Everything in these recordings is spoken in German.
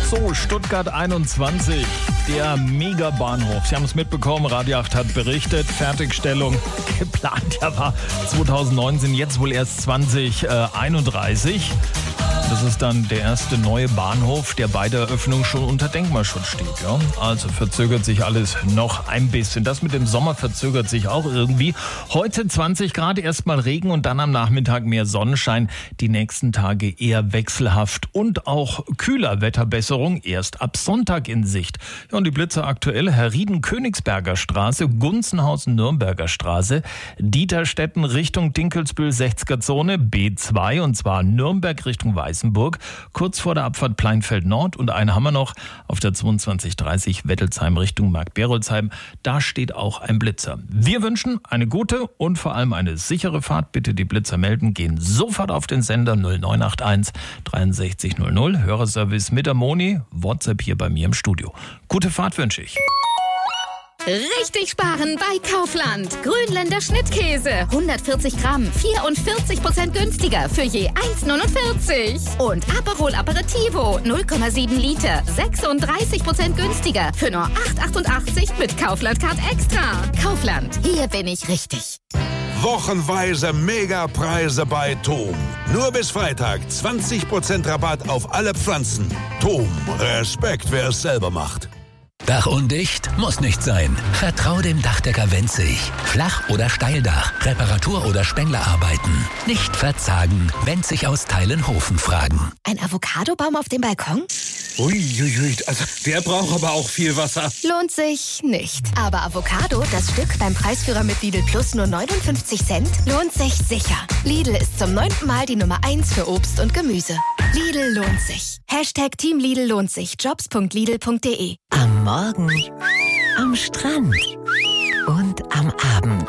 So, Stuttgart 21, der Megabahnhof. Sie haben es mitbekommen, Radio 8 hat berichtet, Fertigstellung geplant ja war 2019, jetzt wohl erst 2031. Das ist dann der erste neue Bahnhof, der bei der Eröffnung schon unter Denkmalschutz steht. Ja? Also verzögert sich alles noch ein bisschen. Das mit dem Sommer verzögert sich auch irgendwie. Heute 20 Grad, erstmal Regen und dann am Nachmittag mehr Sonnenschein. Die nächsten Tage eher wechselhaft und auch kühler. Wetterbesserung erst ab Sonntag in Sicht. Ja, und die Blitze aktuell: Herrieden-Königsberger Straße, Gunzenhausen-Nürnberger Straße, Dieterstetten Richtung Dinkelsbühl 60er Zone, B2 und zwar Nürnberg Richtung Weißenburg, kurz vor der Abfahrt Pleinfeld Nord, und einen haben wir noch auf der 2230 Wettelsheim Richtung Mark-Berolzheim. Da steht auch ein Blitzer. Wir wünschen eine gute und vor allem eine sichere Fahrt. Bitte die Blitzer melden, gehen sofort auf den Sender 0981 6300. Hörerservice mit der Moni, WhatsApp hier bei mir im Studio. Gute Fahrt wünsche ich. Richtig sparen bei Kaufland. Grünländer Schnittkäse, 140 Gramm, 44% günstiger für je 1,49. Und Aperol Aperitivo, 0,7 Liter, 36% günstiger für nur 8,88 mit Kaufland-Card Extra. Kaufland, hier bin ich richtig. Wochenweise Megapreise bei TOM. Nur bis Freitag 20% Rabatt auf alle Pflanzen. TOM, Respekt, wer es selber macht. Dachundicht muss nicht sein. Vertrau dem Dachdecker Wenzig. Flach- oder Steildach, Reparatur- oder Spenglerarbeiten. Nicht verzagen. Wenzig aus Teilenhofen fragen. Ein Avocadobaum auf dem Balkon? Uiuiui, also der braucht aber auch viel Wasser. Lohnt sich nicht. Aber Avocado, das Stück beim Preisführer mit Lidl Plus nur 59 Cent, lohnt sich sicher. Lidl ist zum 9. Mal die Nummer 1 für Obst und Gemüse. Lidl lohnt sich. Hashtag Team Lidl lohnt sich. Jobs.lidl.de. Am Morgen, am Strand und am Abend.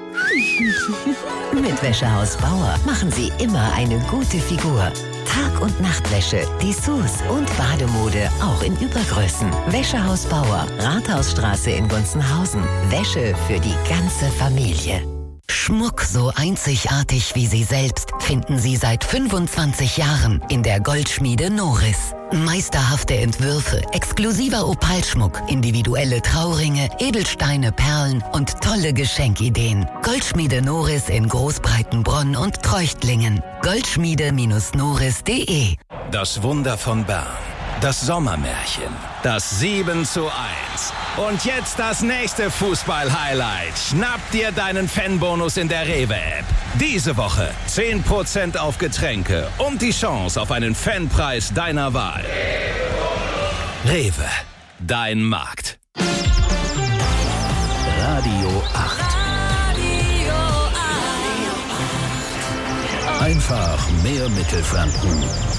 Mit Wäschehaus Bauer machen Sie immer eine gute Figur. Tag- und Nachtwäsche, Dessous und Bademode auch in Übergrößen. Wäschehaus Bauer, Rathausstraße in Gunzenhausen. Wäsche für die ganze Familie. Schmuck so einzigartig wie Sie selbst finden Sie seit 25 Jahren in der Goldschmiede Noris. Meisterhafte Entwürfe, exklusiver Opalschmuck, individuelle Trauringe, Edelsteine, Perlen und tolle Geschenkideen. Goldschmiede Noris in Großbreitenbronn und Treuchtlingen. Goldschmiede-noris.de. Das Wunder von Bern. Das Sommermärchen. Das 7:1. Und jetzt das nächste Fußball-Highlight. Schnapp dir deinen Fanbonus in der Rewe-App. Diese Woche 10% auf Getränke und die Chance auf einen Fanpreis deiner Wahl. Rewe, dein Markt. Radio 8. Einfach mehr Mittelfranken.